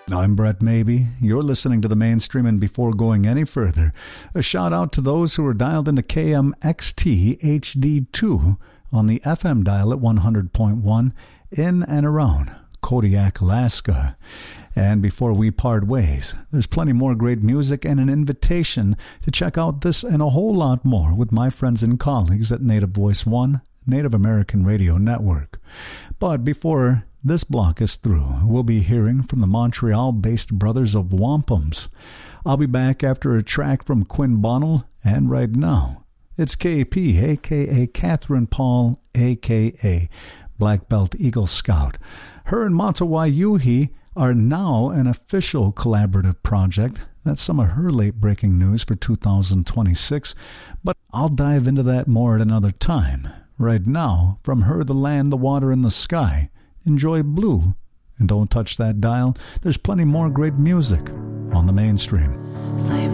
I'm Brett Maybe. You're listening to the Mainstream, and before going any further, a shout out to those who are dialed into KMXT HD2 on the FM dial at 100.1 in and around Kodiak, Alaska. And before we part ways, there's plenty more great music and an invitation to check out this and a whole lot more with my friends and colleagues at Native Voice One, Native American Radio Network. But before this block is through, we'll be hearing from the Montreal-based Brothers of Wampums. I'll be back after a track from Quinn Bonnell, and right now, it's KP, a.k.a. Catherine Paul, a.k.a. Black Belt Eagle Scout. Her and Matawai Yuhi are now an official collaborative project. That's some of her late-breaking news for 2026, but I'll dive into that more at another time. Right now, from her, the land, the water, and the sky, enjoy Blue. And don't touch that dial. There's plenty more great music on the Mainstream. Say